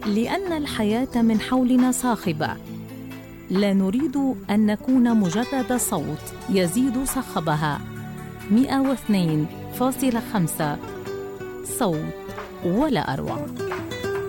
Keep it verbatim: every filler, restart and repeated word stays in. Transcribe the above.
لأن الحياة من حولنا صاخبة، لا نريد أن نكون مجرد صوت يزيد صخبها. مئة واثنين فاصلة خمسة صوت ولا أروع.